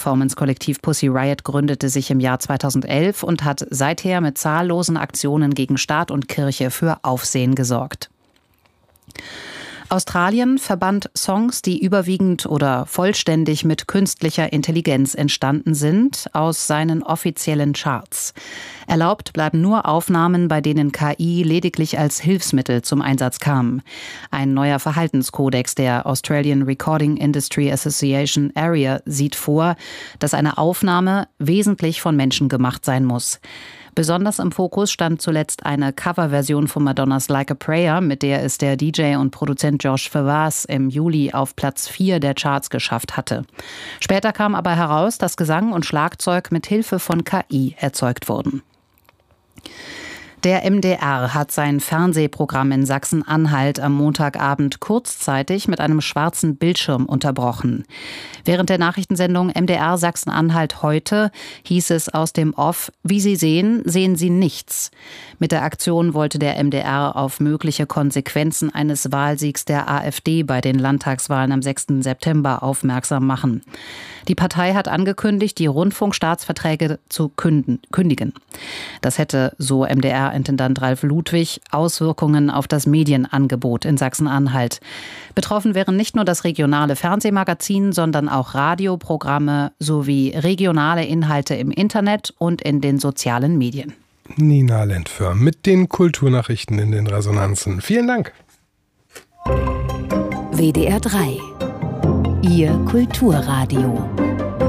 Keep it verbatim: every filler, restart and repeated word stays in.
Performance-Kollektiv Pussy Riot gründete sich im Jahr zweitausendelf und hat seither mit zahllosen Aktionen gegen Staat und Kirche für Aufsehen gesorgt. Australien verbannt Songs, die überwiegend oder vollständig mit künstlicher Intelligenz entstanden sind, aus seinen offiziellen Charts. Erlaubt bleiben nur Aufnahmen, bei denen K I lediglich als Hilfsmittel zum Einsatz kam. Ein neuer Verhaltenskodex der Australian Recording Industry Association A R I A sieht vor, dass eine Aufnahme wesentlich von Menschen gemacht sein muss. Besonders im Fokus stand zuletzt eine Coverversion von Madonnas Like a Prayer, mit der es der D J und Produzent Josh Fawaz im Juli auf Platz vier der Charts geschafft hatte. Später kam aber heraus, dass Gesang und Schlagzeug mit Hilfe von K I erzeugt wurden. Der M D R hat sein Fernsehprogramm in Sachsen-Anhalt am Montagabend kurzzeitig mit einem schwarzen Bildschirm unterbrochen. Während der Nachrichtensendung M D R Sachsen-Anhalt heute hieß es aus dem Off: Wie Sie sehen, sehen Sie nichts. Mit der Aktion wollte der M D R auf mögliche Konsequenzen eines Wahlsiegs der AfD bei den Landtagswahlen am sechsten September aufmerksam machen. Die Partei hat angekündigt, die Rundfunkstaatsverträge zu kündigen. Das hätte, so M D R-Intendant Ralf Ludwig, Auswirkungen auf das Medienangebot in Sachsen-Anhalt. Betroffen wären nicht nur das regionale Fernsehmagazin, sondern auch Radioprogramme sowie regionale Inhalte im Internet und in den sozialen Medien. Nina Lentföhr mit den Kulturnachrichten in den Resonanzen. Vielen Dank. W D R drei. Ihr Kulturradio.